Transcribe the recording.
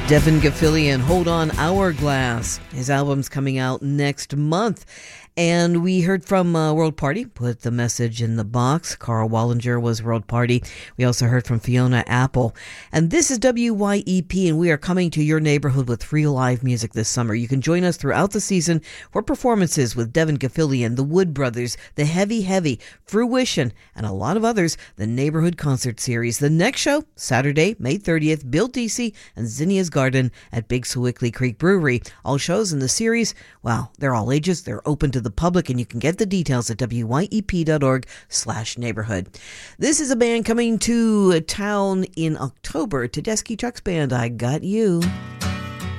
Devin Gilfillian, Hold On Hourglass. His album's coming out next month. And we heard from World Party, Put the Message in the Box. Carl Wallinger was World Party. We also heard from Fiona Apple. And this is WYEP, and we are coming to your neighborhood with free live music this summer. You can join us throughout the season for performances with Devin Gilfillian, the Wood Brothers, the Heavy Heavy, Fruition, and a lot of others, the Neighborhood Concert Series. The next show, Saturday, May 30th, Bill Deasy and Zinnia's Garden at Big Sewickley Creek Brewery. All shows in the series, well, they're all ages, they're open to the public, and you can get the details at wyep.org/neighborhood. This is a band coming to town in October. Tedeschi Trucks Band, I Got You.